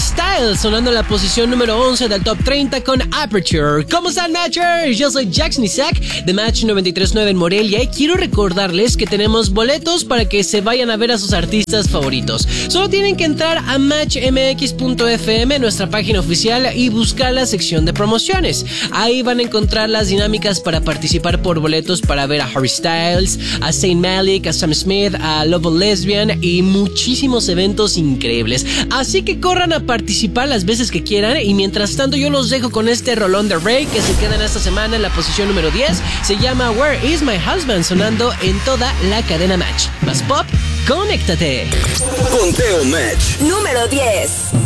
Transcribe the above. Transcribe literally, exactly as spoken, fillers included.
Styles sonando en la posición número once del Top treinta con Aperture. ¿Cómo están, Matchers? Yo soy Jackson Isaac de Match noventa y tres punto nueve en Morelia y quiero recordarles que tenemos boletos para que se vayan a ver a sus artistas favoritos. Solo tienen que entrar a match m x punto f m, nuestra página oficial, y buscar la sección de promociones. Ahí van a encontrar las dinámicas para participar por boletos para ver a Harry Styles, a Saint Malik, a Sam Smith, a Love Lesbian y muchísimos eventos increíbles. Así que corran a participar las veces que quieran, y mientras tanto yo los dejo con este rolón de Rey que se queda en esta semana en la posición número diez. Se llama Where Is My Husband, sonando en toda la cadena Match. Más pop, conéctate. Conteo Match número diez.